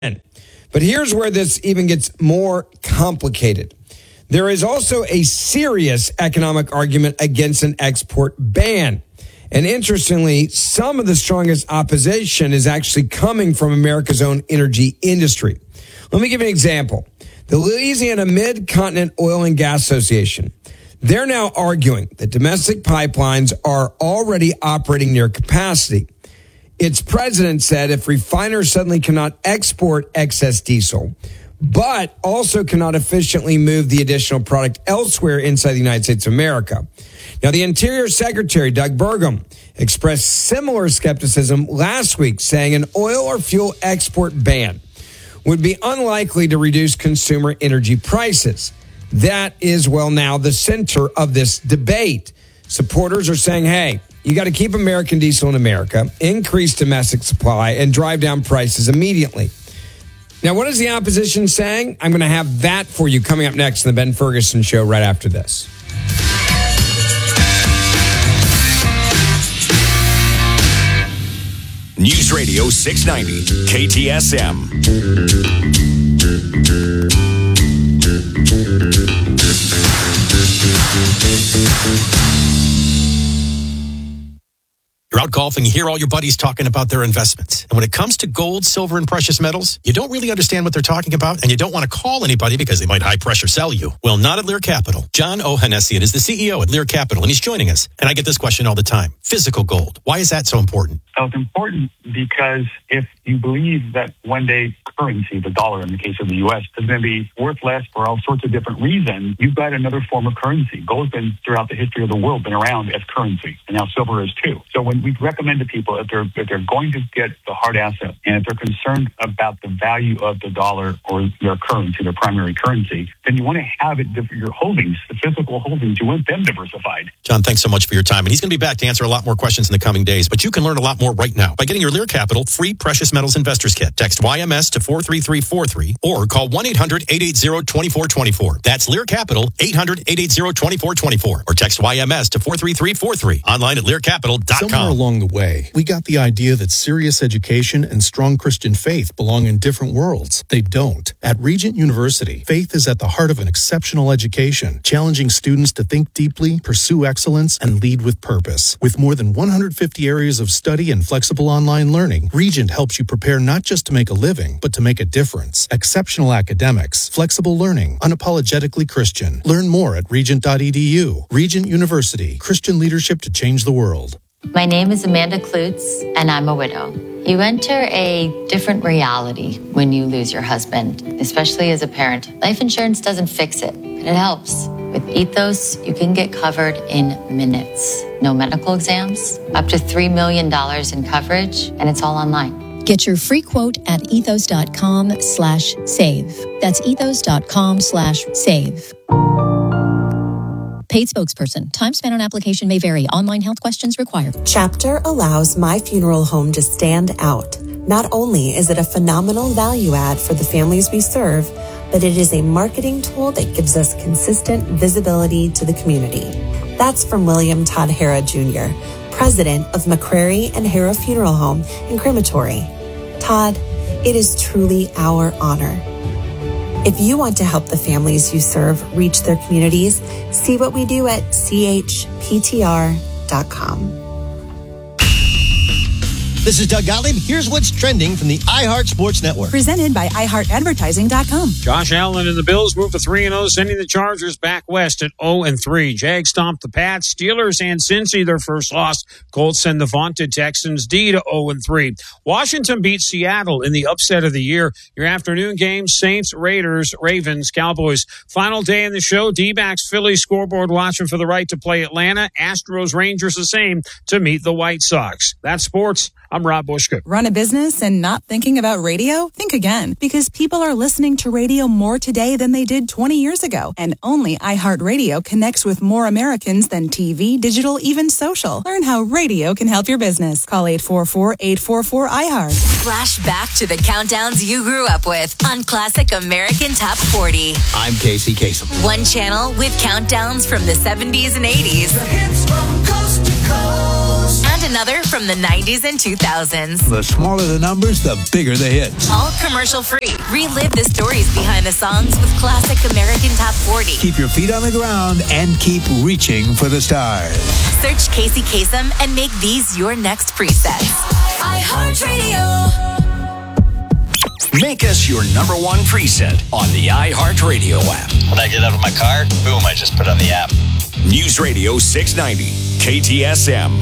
But here's where this even gets more complicated. There is also a serious economic argument against an export ban. And interestingly, some of the strongest opposition is actually coming from America's own energy industry. Let me give you an example. The Louisiana Mid-Continent Oil and Gas Association, they're now arguing that domestic pipelines are already operating near capacity. Its president said if refiners suddenly cannot export excess diesel, but also cannot efficiently move the additional product elsewhere inside the United States of America. Now, the Interior Secretary, Doug Burgum, expressed similar skepticism last week, saying an oil or fuel export ban would be unlikely to reduce consumer energy prices. That is, well, now the center of this debate. Supporters are saying, hey, you got to keep American diesel in America, increase domestic supply, and drive down prices immediately. Now, what is the opposition saying? I'm going to have that for you coming up next in the Ben Ferguson Show right after this. News Radio 690, KTSM. You're out golfing, you hear all your buddies talking about their investments. And when it comes to gold, silver, and precious metals, you don't really understand what they're talking about, and you don't want to call anybody because they might high-pressure sell you. Well, not at Lear Capital. John Ohanessian is the CEO at Lear Capital, and he's joining us. And I get this question all the time. Physical gold. Why is that so important? So it's important because if you believe that one day currency, the dollar in the case of the U.S., is going to be worth less for all sorts of different reasons, you've got another form of currency. Gold's been, throughout the history of the world, been around as currency, and now silver is too. So when we recommend to people if they're going to get the hard asset, and if they're concerned about the value of the dollar or their currency, their primary currency, then you want to have it, your holdings, the physical holdings, you want them diversified. John, thanks so much for your time. And he's going to be back to answer a lot more questions in the coming days. But you can learn a lot more right now by getting your Lear Capital free Precious Metals Investors Kit. Text YMS to 43343 or call 1-800-880-2424. That's Lear Capital, 800-880-2424. Or text YMS to 43343. Online at learcapital.com. Somewhere along the way, we got the idea that serious education and strong Christian faith belong in different worlds. They don't. At Regent University, faith is at the heart of an exceptional education, challenging students to think deeply, pursue excellence, and lead with purpose. With more than 150 areas of study and flexible online learning, Regent helps you prepare not just to make a living, but to make a difference. Exceptional academics, flexible learning, unapologetically Christian. Learn more at regent.edu. Regent University, Christian leadership to change the world. My name is Amanda Klutz, and I'm a widow. You enter a different reality when you lose your husband, especially as a parent. Life insurance doesn't fix it, but it helps. With Ethos, you can get covered in minutes. No medical exams, up to $3 million in coverage, and it's all online. Get your free quote at ethos.com/save. That's ethos.com/save. Paid spokesperson. Time spent on application may vary. Online health questions required. Chapter allows My Funeral Home to stand out. Not only is it a phenomenal value add for the families we serve, but it is a marketing tool that gives us consistent visibility to the community. That's from William Todd Hara Jr., president of McCrary and Hara Funeral Home and Crematory. Todd, it is truly our honor. If you want to help the families you serve reach their communities, see what we do at chptr.com. This is Doug Gottlieb. Here's what's trending from the iHeart Sports Network. Presented by iHeartAdvertising.com. Josh Allen and the Bills moved to 3-0, sending the Chargers back west at 0-3. Jags stomped the Pats. Steelers and Cincy, their first loss. Colts send the vaunted Texans D to 0-3. Washington beat Seattle in the upset of the year. Your afternoon games, Saints, Raiders, Ravens, Cowboys. Final day in the show, D-backs, Phillies scoreboard watching for the right to play Atlanta. Astros, Rangers the same to meet the White Sox. That's sports. I'm Rob Bushka. Run a business and not thinking about radio? Think again, because people are listening to radio more today than they did 20 years ago. And only iHeartRadio connects with more Americans than TV, digital, even social. Learn how radio can help your business. Call 844-844-iHeart. Flash back to the countdowns you grew up with on Classic American Top 40. I'm Casey Kasem. One channel with countdowns from the 70s and 80s. The hits from coast to coast. And and another from the 90s and 2000s. The smaller the numbers, the bigger the hits. All commercial-free. Relive the stories behind the songs with classic American Top 40. Keep your feet on the ground and keep reaching for the stars. Search Casey Kasem and make these your next presets. iHeartRadio. Make us your number one preset on the iHeartRadio app. When I get out of my car, boom, I just put on the app. News Radio 690, KTSM.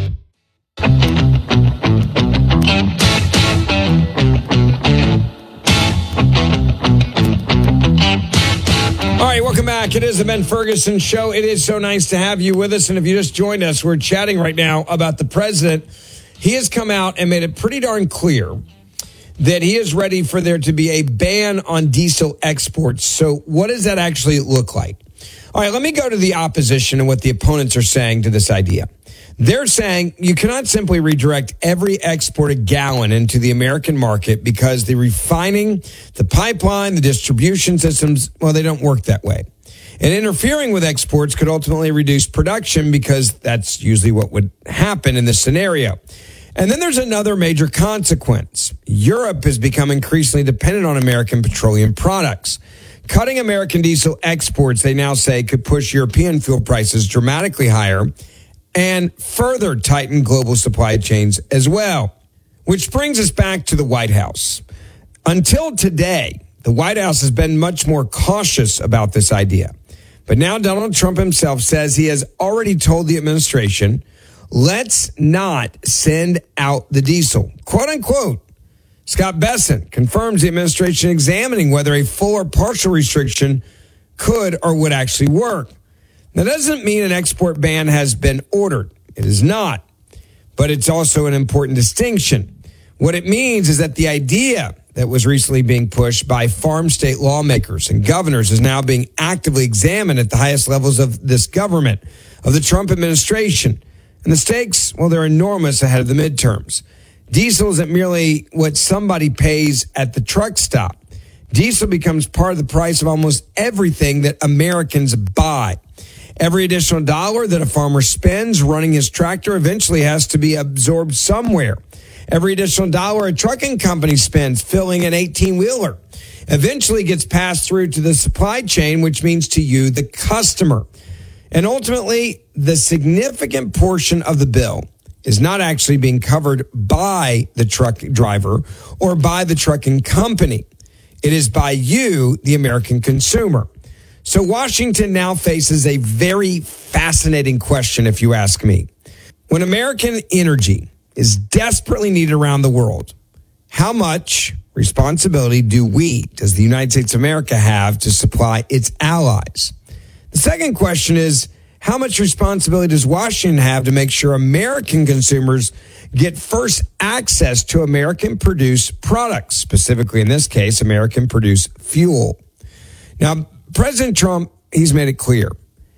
All right, welcome back. It is the Ben Ferguson Show. It is so nice to have you with us. And if you just joined us, we're chatting right now about the president. He has come out and made it pretty darn clear that he is ready for there to be a ban on diesel exports. So what does that actually look like? All right, let me go to the opposition and what the opponents are saying to this idea. They're saying you cannot simply redirect every exported gallon into the American market because the refining, the pipeline, the distribution systems, well, they don't work that way. And interfering with exports could ultimately reduce production because that's usually what would happen in this scenario. And then there's another major consequence. Europe has become increasingly dependent on American petroleum products. Cutting American diesel exports, they now say, could push European fuel prices dramatically higher and further tighten global supply chains as well. Which brings us back to the White House. Until today, the White House has been much more cautious about this idea. But now Donald Trump himself says he has already told the administration, let's not send out the diesel, quote unquote. Scott Bessent confirms the administration examining whether a full or partial restriction could or would actually work. That doesn't mean an export ban has been ordered. It is not. But it's also an important distinction. What it means is that the idea that was recently being pushed by farm state lawmakers and governors is now being actively examined at the highest levels of this government, of the Trump administration. And the stakes, well, they're enormous ahead of the midterms. Diesel isn't merely what somebody pays at the truck stop. Diesel becomes part of the price of almost everything that Americans buy. Every additional dollar that a farmer spends running his tractor eventually has to be absorbed somewhere. Every additional dollar a trucking company spends filling an 18-wheeler eventually gets passed through to the supply chain, which means to you, the customer. And ultimately, the significant portion of the bill is not actually being covered by the truck driver or by the trucking company. It is by you, the American consumer. So Washington now faces a very fascinating question, if you ask me. When American energy is desperately needed around the world, how much responsibility does the United States of America have to supply its allies? The second question is, how much responsibility does Washington have to make sure American consumers get first access to American-produced products, specifically in this case, American-produced fuel? Now, President Trump, he's made it clear.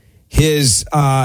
His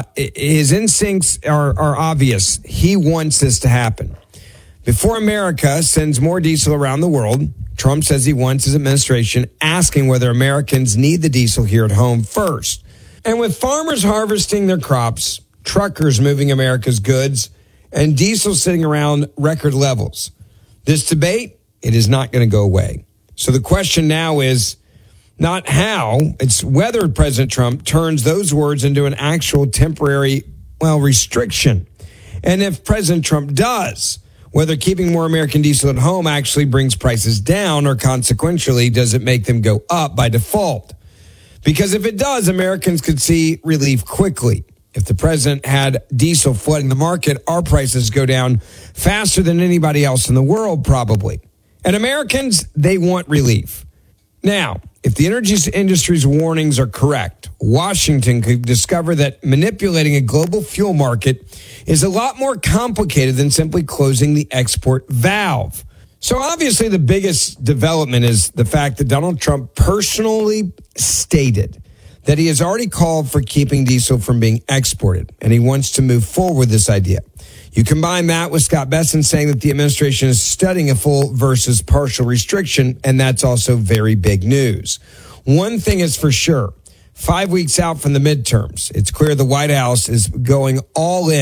instincts are obvious. He wants this to happen. Before America sends more diesel around the world, Trump says he wants his administration asking whether Americans need the diesel here at home first. And with farmers harvesting their crops, truckers moving America's goods, and diesel sitting around record levels, this debate, it is not going to go away. So the question now is not how, it's whether President Trump turns those words into an actual temporary, restriction. And if President Trump does, whether keeping more American diesel at home actually brings prices down or consequentially does it make them go up by default? Because if it does, Americans could see relief quickly. If the president had diesel flooding the market, our prices go down faster than anybody else in the world, probably. And Americans, they want relief. Now, if the energy industry's warnings are correct, Washington could discover that manipulating a global fuel market is a lot more complicated than simply closing the export valve. So obviously the biggest development is the fact that Donald Trump personally stated that he has already called for keeping diesel from being exported, and he wants to move forward with this idea. You combine that with Scott Bessent saying that the administration is studying a full versus partial restriction, and that's also very big news. One thing is for sure, 5 weeks out from the midterms, it's clear the White House is going all in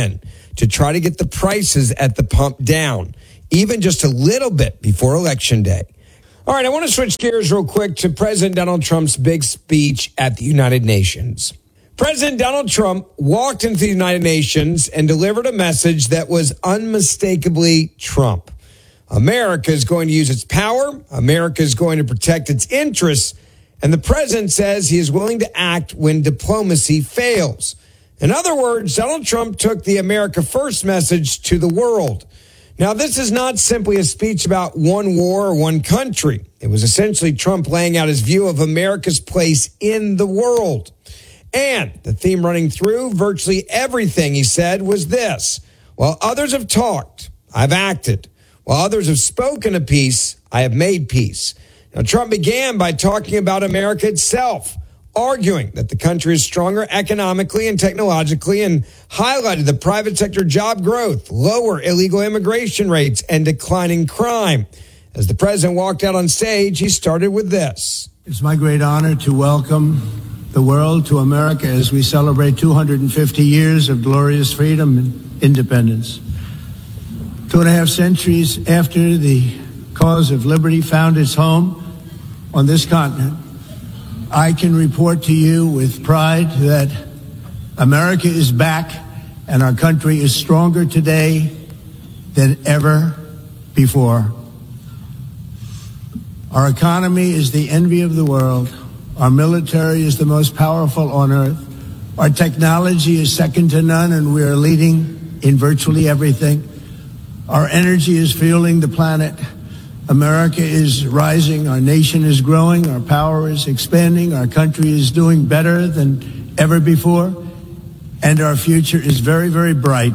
to try to get the prices at the pump down, even just a little bit before Election Day. All right, I want to switch gears real quick to President Donald Trump's big speech at the United Nations. President Donald Trump walked into the United Nations and delivered a message that was unmistakably Trump. America is going to use its power. America is going to protect its interests. And the president says he is willing to act when diplomacy fails. In other words, Donald Trump took the America First message to the world. Now, this is not simply a speech about one war or one country. It was essentially Trump laying out his view of America's place in the world. And the theme running through virtually everything he said was this: while others have talked, I've acted. While others have spoken of peace, I have made peace. Now, Trump began by talking about America itself, arguing that the country is stronger economically and technologically, and highlighted the private sector job growth, lower illegal immigration rates, and declining crime. As the president walked out on stage, he started with this. It's my great honor to welcome the world to America as we celebrate 250 years of glorious freedom and independence. 2.5 centuries after the cause of liberty found its home on this continent, I can report to you with pride that America is back and our country is stronger today than ever before. Our economy is the envy of the world. Our military is the most powerful on earth. Our technology is second to none, and we are leading in virtually everything. Our energy is fueling the planet. America is rising. Our nation is growing. Our power is expanding. Our country is doing better than ever before. And our future is very, very bright.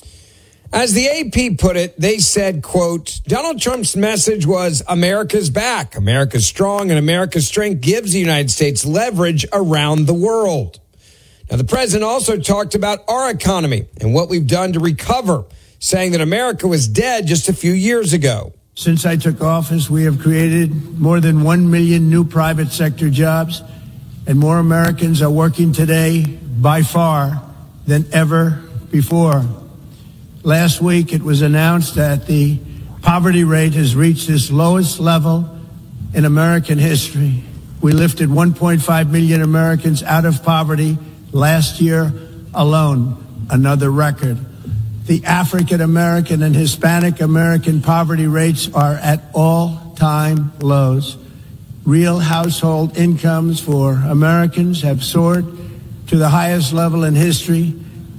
As the AP put it, they said, quote, Donald Trump's message was America's back, America's strong, and America's strength gives the United States leverage around the world. Now, the president also talked about our economy and what we've done to recover, saying that America was dead just a few years ago. Since I took office, we have created more than 1 million new private sector jobs, and more Americans are working today by far than ever before. Last week, it was announced that the poverty rate has reached its lowest level in American history. We lifted 1.5 million Americans out of poverty last year alone, another record. The African American and Hispanic American poverty rates are at all-time lows. Real household incomes for Americans have soared to the highest level in history,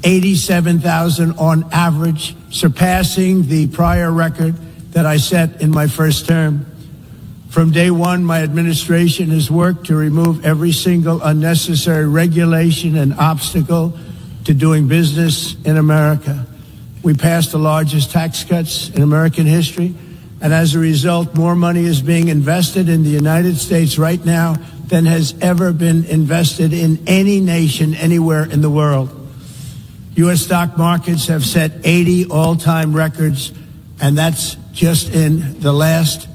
$87,000 on average, surpassing the prior record that I set in my first term. From day one, my administration has worked to remove every single unnecessary regulation and obstacle to doing business in America. We passed the largest tax cuts in American history, and as a result, more money is being invested in the United States right now than has ever been invested in any nation anywhere in the world. U.S. stock markets have set 80 all-time records, and that's just in the last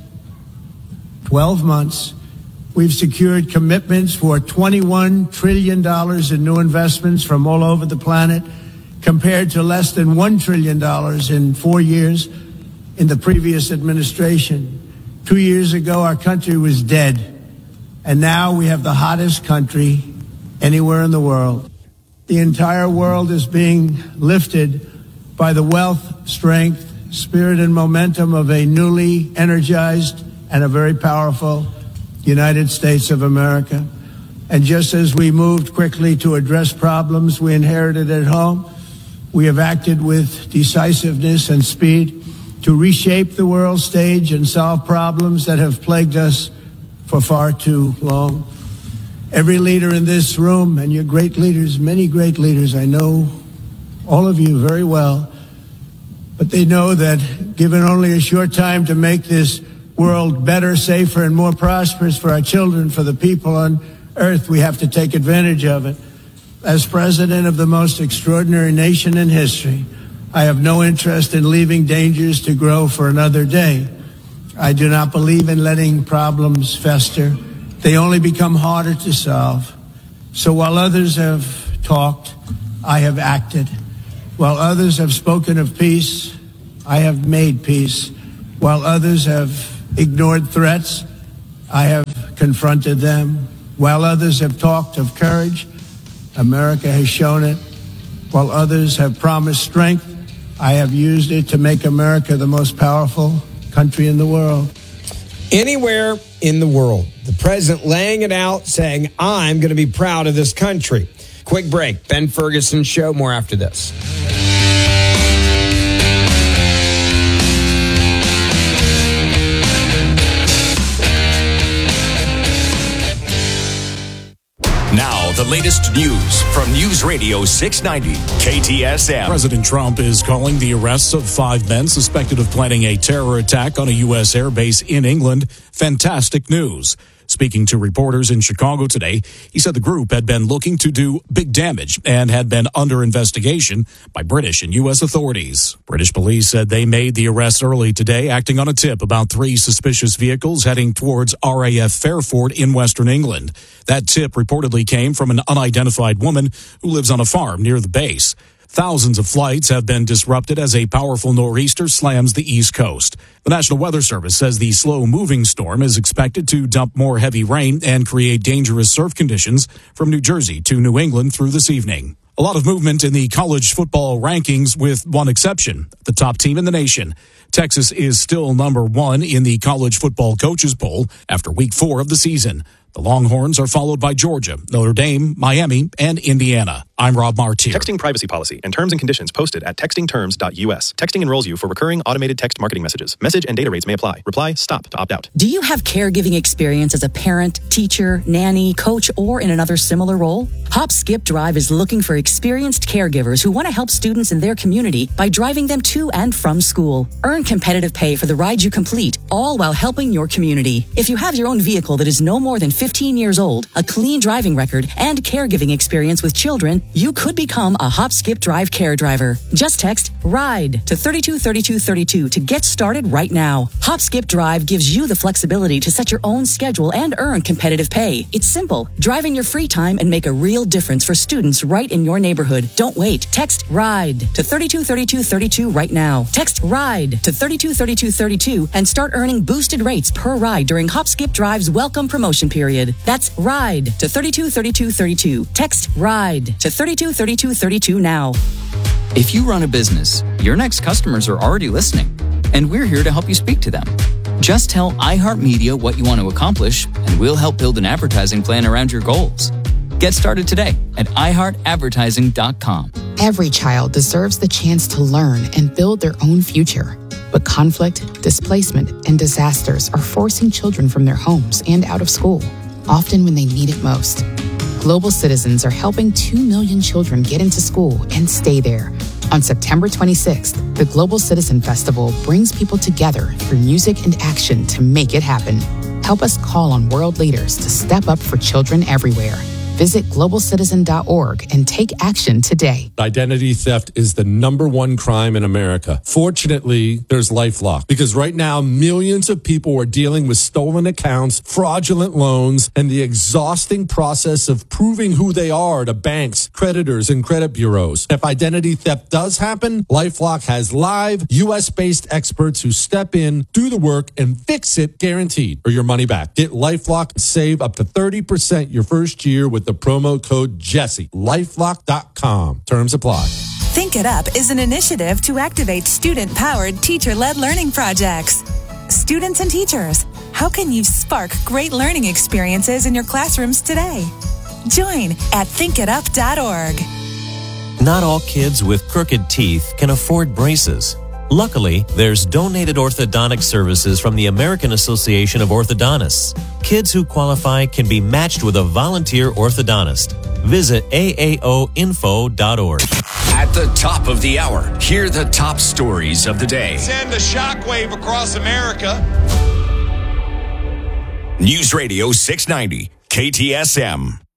12 months. We've secured commitments for $21 trillion in new investments from all over the planet, compared to less than $1 trillion in 4 years in the previous administration. 2 years ago, our country was dead, and now we have the hottest country anywhere in the world. The entire world is being lifted by the wealth, strength, spirit, and momentum of a newly energized and a very powerful United States of America. And just as we moved quickly to address problems we inherited at home, we have acted with decisiveness and speed to reshape the world stage and solve problems that have plagued us for far too long. Every leader in this room, and you're great leaders, many great leaders, I know all of you very well, but they know that given only a short time to make this world better, safer, and more prosperous for our children, for the people on earth, we have to take advantage of it. As president of the most extraordinary nation in history, I have no interest in leaving dangers to grow for another day. I do not believe in letting problems fester. They only become harder to solve. So while others have talked, I have acted. While others have spoken of peace, I have made peace. While others have ignored threats, I have confronted them. While others have talked of courage, America has shown it. While others have promised strength, I have used it to make America the most powerful country in the world. Anywhere in the world, the president laying it out, saying, I'm going to be proud of this country. Quick break. Ben Ferguson Show. More after this. Now, the latest news from News Radio 690 KTSM. President Trump is calling the arrests of 5 men suspected of planning a terror attack on a U.S. airbase in England fantastic news. Speaking to reporters in Chicago today, he said the group had been looking to do big damage and had been under investigation by British and U.S. authorities. British police said they made the arrests early today, acting on a tip about 3 suspicious vehicles heading towards RAF Fairford in Western England. That tip reportedly came from an unidentified woman who lives on a farm near the base. Thousands of flights have been disrupted as a powerful nor'easter slams the East Coast. The National Weather Service says the slow-moving storm is expected to dump more heavy rain and create dangerous surf conditions from New Jersey to New England through this evening. A lot of movement in the college football rankings with one exception, the top team in the nation. Texas is still number 1 in the college football coaches poll after week 4 of the season. The Longhorns are followed by Georgia, Notre Dame, Miami, and Indiana. I'm Rob Martier. Texting privacy policy and terms and conditions posted at textingterms.us. Texting enrolls you for recurring automated text marketing messages. Message and data rates may apply. Reply STOP to opt out. Do you have caregiving experience as a parent, teacher, nanny, coach, or in another similar role? Hop Skip Drive is looking for experienced caregivers who want to help students in their community by driving them to and from school. Earn competitive pay for the ride you complete, all while helping your community. If you have your own vehicle that is no more than 15 years old, a clean driving record, and caregiving experience with children, you could become a Hop Skip Drive care driver. Just text RIDE to 323232 to get started right now. Hop Skip Drive gives you the flexibility to set your own schedule and earn competitive pay. It's simple. Drive in your free time and make a real difference for students right in your neighborhood. Don't wait. Text RIDE to 323232 right now. Text RIDE to 323232 and start earning boosted rates per ride during Hop Skip Drive's welcome promotion period. That's RIDE to 323232. Text RIDE to 323232 now. If you run a business, your next customers are already listening, and we're here to help you speak to them. Just tell iHeartMedia what you want to accomplish, and we'll help build an advertising plan around your goals. Get started today at iHeartAdvertising.com. Every child deserves the chance to learn and build their own future. But conflict, displacement, and disasters are forcing children from their homes and out of school, often when they need it most. Global Citizens are helping 2 million children get into school and stay there. On September 26th, the Global Citizen Festival brings people together through music and action to make it happen. Help us call on world leaders to step up for children everywhere. Visit globalcitizen.org and take action today. Identity theft is the #1 crime in America. Fortunately, there's LifeLock, because right now millions of people are dealing with stolen accounts, fraudulent loans, and the exhausting process of proving who they are to banks, creditors, and credit bureaus. If identity theft does happen, LifeLock has live US-based experts who step in, do the work, and fix it guaranteed, or your money back. Get LifeLock and save up to 30% your first year with the promo code Jesse. LifeLock.com. Terms apply. Think It Up is an initiative to activate student-powered, teacher-led learning projects. Students and teachers, how can you spark great learning experiences in your classrooms today? Join at thinkitup.org. Not all kids with crooked teeth can afford braces. Luckily, there's donated orthodontic services from the American Association of Orthodontists. Kids who qualify can be matched with a volunteer orthodontist. Visit aaoinfo.org. At the top of the hour, hear the top stories of the day. Send a shockwave across America. News Radio 690, KTSM.